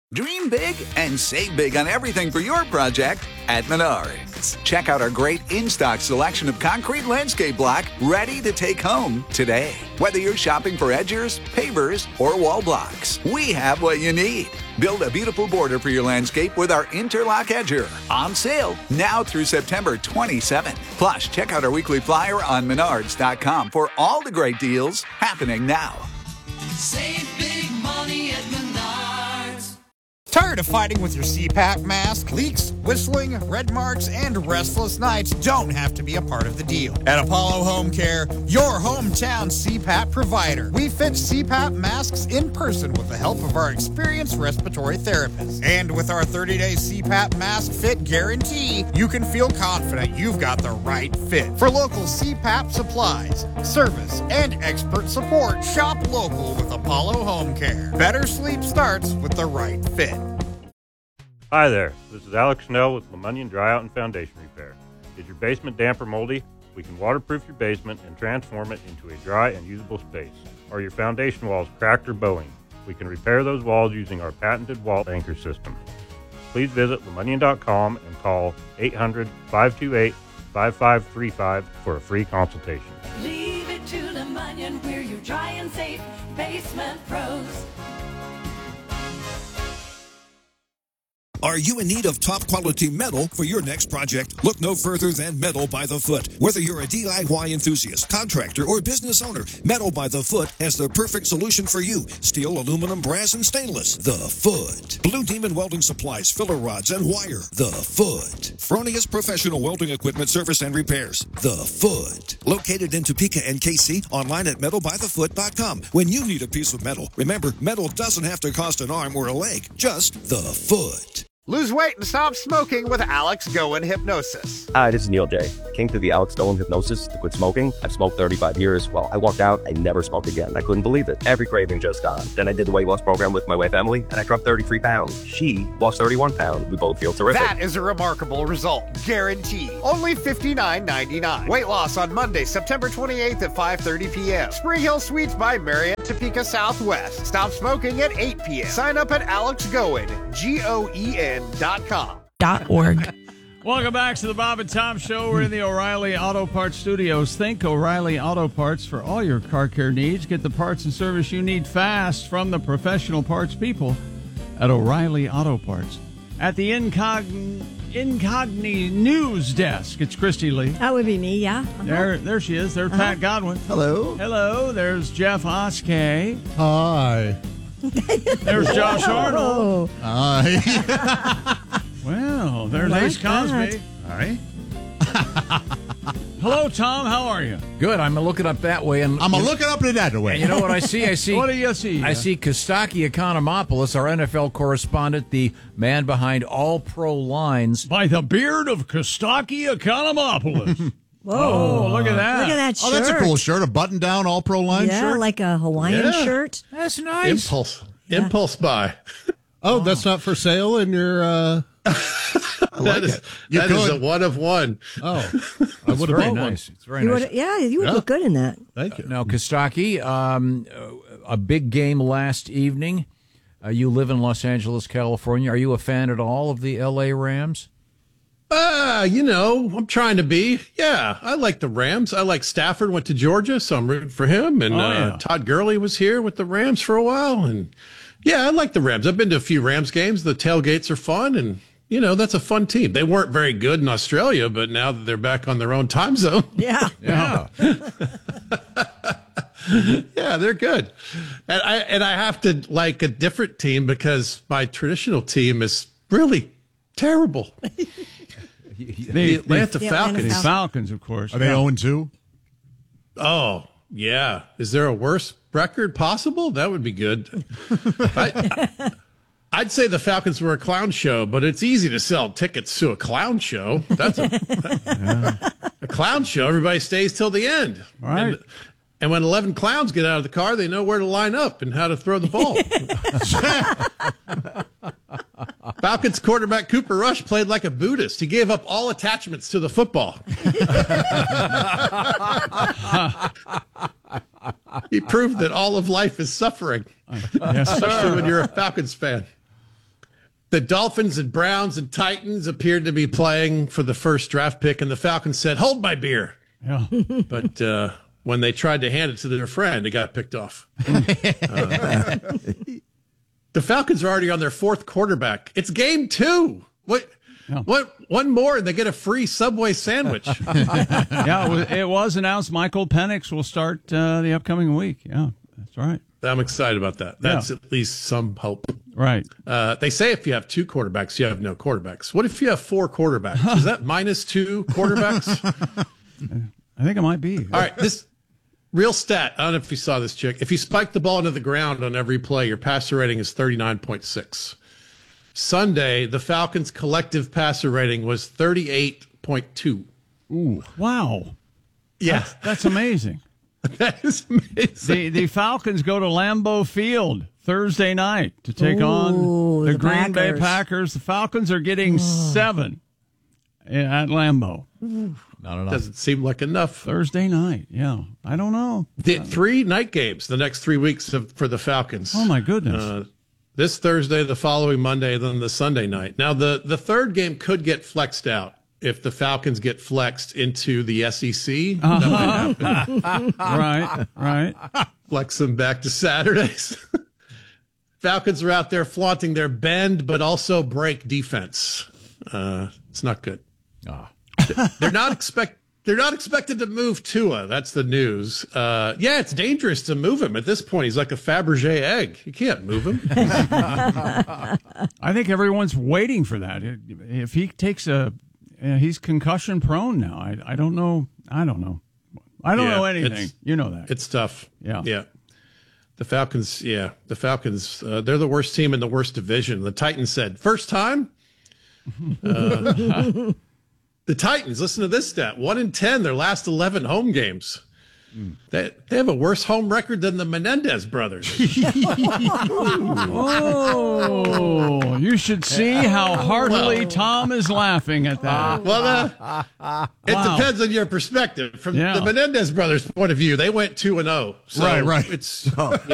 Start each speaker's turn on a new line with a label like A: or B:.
A: Dream big and save big on everything for your project at Menards. Check out our great in-stock selection of concrete landscape block ready to take home today. Whether you're shopping for edgers, pavers, or wall blocks, we have what you need. Build a beautiful border for your landscape with our Interlock Edger. On sale now through September 27th. Plus, check out our weekly flyer on Menards.com for all the great deals happening now.
B: Save big money at Menards.
C: Tired of fighting with your CPAP mask? Leaks, whistling, red marks, and restless nights don't have to be a part of the deal. At Apollo Home Care, your hometown CPAP provider, we fit CPAP masks in person with the help of our experienced respiratory therapists. And with our 30-day CPAP mask fit guarantee, you can feel confident you've got the right fit. For local CPAP supplies, service, and expert support, shop local with Apollo Home Care. Better sleep starts with the right fit.
D: Hi there, this is Alex Snell with LeMonion Dry Out and Foundation Repair. Is your basement damp or moldy? We can waterproof your basement and transform it into a dry and usable space. Are your foundation walls cracked or bowing? We can repair those walls using our patented wall anchor system. Please visit LeMonion.com and call 800-528-5535 for a free consultation.
B: Leave it to LeMonion, we're your dry and safe basement pros.
E: Are you in need of top-quality metal for your next project? Look no further than Metal by the Foot. Whether you're a DIY enthusiast, contractor, or business owner, Metal by the Foot has the perfect solution for you. Steel, aluminum, brass, and stainless. The Foot. Blue Demon Welding Supplies, filler rods, and wire. The Foot. Fronius Professional Welding Equipment Service and Repairs. The Foot. Located in Topeka and KC, online at metalbythefoot.com. When you need a piece of metal, remember, metal doesn't have to cost an arm or a leg. Just the Foot.
C: Lose weight and stop smoking with Alex Goen Hypnosis.
F: Hi, this is Neil J. Came to the Alex Goen Hypnosis to quit smoking. I've smoked 35 years. Well, I walked out, I never smoked again. I couldn't believe it. Every craving just gone. Then I did the weight loss program with my wife, Emily, and I dropped 33 pounds. She lost 31 pounds. We both feel terrific.
C: That is a remarkable result. Guaranteed. Only $59.99. Weight loss on Monday, September 28th at 5:30 p.m. Spring Hill Suites by Marriott, Topeka Southwest. Stop smoking at 8 p.m. Sign up at AlexGoen, GOEN.com.
G: .org.
H: Welcome back to the Bob and Tom Show. We're in the O'Reilly Auto Parts Studios. Think O'Reilly Auto Parts for all your car care needs. Get the parts and service you need fast from the professional parts people at O'Reilly Auto Parts. At the Incogni News Desk, it's Christy Lee.
G: That would be me, yeah.
H: There she is. There's Pat Godwin.
I: Hello.
H: Hello. There's Jeff Oskay.
I: Hi.
H: There's Josh Arnold.
I: Hi.
H: Well, there's Ace Cosby.
I: Hi.
H: Hello, Tom. How are you?
J: Good. I'm looking up that way, and
I: I'm looking up that way.
J: And you know what I see? I see.
H: What do you see?
J: I see Kostaki Economopoulos, our NFL correspondent, the man behind All Pro Lines.
H: By the beard of Kostaki Economopoulos.
G: Whoa.
H: Oh, look at that.
G: Look at that shirt.
I: Oh, that's a cool shirt. A button-down All Pro Line shirt.
G: Yeah, like a Hawaiian shirt.
J: That's nice.
K: Impulse buy.
I: Oh, that's not for sale in your...
K: That is a one of one.
I: Oh, I would have bought
J: nice.
I: one.
J: It's very nice.
G: You would look good in that.
I: Thank you.
J: Now, Kostaki, a big game last evening. You live in Los Angeles, California. Are you a fan at all of the L.A. Rams?
K: I'm trying to be. Yeah, I like the Rams. I like Stafford went to Georgia, so I'm rooting for him. And Todd Gurley was here with the Rams for a while. And yeah, I like the Rams. I've been to a few Rams games. The tailgates are fun, and that's a fun team. They weren't very good in Australia, but now that they're back on their own time zone.
G: Yeah.
J: Yeah.
K: Yeah, they're good. And I have to like a different team because my traditional team is really terrible. The Atlanta Falcons.
H: Falcons, of course.
I: Are they 0-2?
K: Oh, yeah. Is there a worse record possible? That would be good. I'd say the Falcons were a clown show, but it's easy to sell tickets to a clown show. That's a clown show. Everybody stays till the end.
H: Right.
K: And when 11 clowns get out of the car, they know where to line up and how to throw the ball. Falcons quarterback Cooper Rush played like a Buddhist. He gave up all attachments to the football. He proved that all of life is suffering.
H: Yes,
K: especially when you're a Falcons fan. The Dolphins and Browns and Titans appeared to be playing for the first draft pick, and the Falcons said, "Hold my beer."
H: Yeah.
K: But when they tried to hand it to their friend, it got picked off. The Falcons are already on their fourth quarterback. It's game 2. What? One more, and they get a free Subway sandwich.
H: Yeah, it was announced Michael Penix will start the upcoming week. Yeah, that's right.
K: I'm excited about that. That's at least some hope.
H: Right.
K: They say if you have 2 quarterbacks, you have no quarterbacks. What if you have 4 quarterbacks? Is that -2 quarterbacks?
H: I think it might be.
K: All right, this real stat. I don't know if you saw this, Chick. If you spike the ball into the ground on every play, your passer rating is 39.6. Sunday, the Falcons' collective passer rating was 38.2.
H: Ooh, wow.
K: Yeah.
H: That's amazing.
K: That is amazing.
H: The Falcons go to Lambeau Field Thursday night to take on the Green Bay Packers. The Falcons are getting 7 at Lambeau.
J: Not enough.
K: Doesn't seem like enough.
H: Thursday night, yeah. I don't know.
K: 3 night games the next 3 weeks for the Falcons.
H: Oh, my goodness.
K: This Thursday, the following Monday, then the Sunday night. Now, the third game could get flexed out if the Falcons get flexed into the SEC. That might happen.
H: Right.
K: Flex them back to Saturdays. Falcons are out there flaunting their bend, but also break defense. It's not good. They're not expected to move Tua. That's the news. Yeah, it's dangerous to move him. At this point, he's like a Fabergé egg. You can't move him.
H: I think everyone's waiting for that. If he takes he's concussion prone now. I don't know. I don't know anything. You know that.
K: It's tough.
H: Yeah.
K: The Falcons, they're the worst team in the worst division. The Titans said, first time? The Titans, listen to this stat, 1-10 their last 11 home games. They have a worse home record than the Menendez brothers.
H: Oh, you should see how heartily Tom is laughing at that.
K: It depends on your perspective. From the Menendez brothers' point of view, they went 2-0. So
I: right.
K: It's